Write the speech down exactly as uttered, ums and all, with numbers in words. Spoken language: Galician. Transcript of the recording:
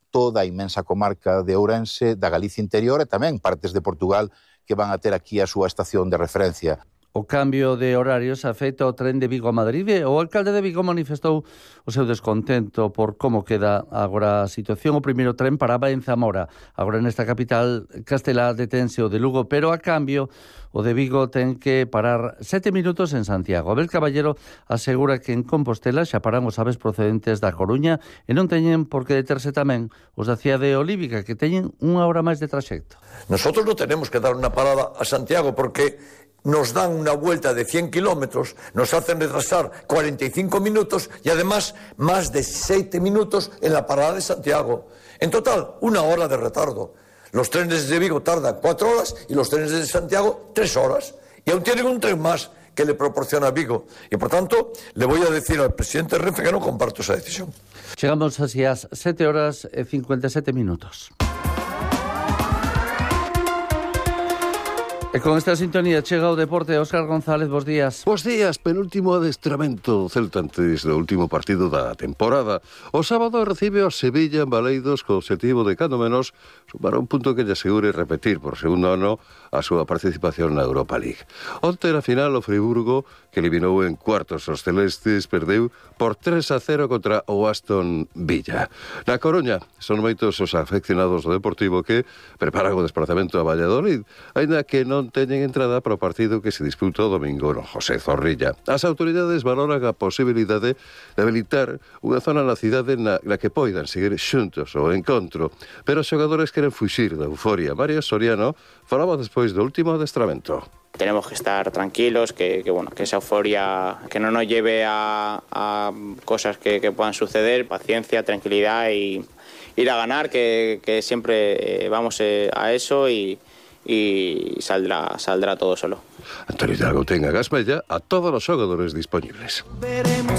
toda a inmensa comarca de Ourense, da Galicia interior e tamén partes de Portugal que van a ter aquí a súa estación de referencia. O cambio de horarios afecta o tren de Vigo a Madrid. O alcalde de Vigo manifestou o seu descontento por como queda agora a situación. O primeiro tren paraba en Zamora. Agora nesta capital castelá detense o de Lugo, pero a cambio o de Vigo ten que parar sete minutos en Santiago. Abel Caballero asegura que en Compostela xa paran os aves procedentes da Coruña e non teñen por que deterse tamén os da Cía de Olívica, que teñen unha hora máis de traxecto. Nosotros non tenemos que dar unha parada a Santiago porque nos dan una vuelta de cien kilómetros, nos hacen retrasar cuarenta y cinco minutos y además más de siete minutos en la parada de Santiago. En total, una hora de retardo. Los trenes de Vigo tardan cuatro horas y los trenes de Santiago tres horas. Y aún tienen un tren más que le proporciona Vigo. Y por tanto, le voy a decir al presidente Renfe que no comparto esa decisión. Chegamos así ás sete horas e cincuenta e sete minutos. E con esta sintonía chega o deporte. Óscar González, bos días. Bos días, penúltimo adestramento Celta antes do último partido da temporada. O sábado recibe o Sevilla en Baleidos co objetivo de, cando menos, sumar un punto que lle asegure repetir por segundo ano a súa participación na Europa League. Onte na final o Friburgo, que eliminou en cuartos os celestes, perdeu por tres a cero contra o Aston Villa. Na Coruña son moitos os afeccionados do Deportivo que preparan o desplazamento a Valladolid, aínda que non teñen entrada para o partido que se disputa o domingo no José Zorrilla. As autoridades valoran a posibilidade de habilitar unha zona na cidade na, na que poidan seguir xuntos o encontro, pero os xogadores queren fuxir da euforia. Mario Soriano falaba despois do último adestramento. Tenemos que estar tranquilos, que, que bueno, que esa euforia que no nos lleve a, a cosas que, que puedan suceder, paciencia, tranquilidad y ir a ganar, que, que siempre eh, vamos eh, a eso y, y saldrá, saldrá todo solo. Antonio Hidalgo ten a Gasmella a todos os xogadores disponibles. Veremos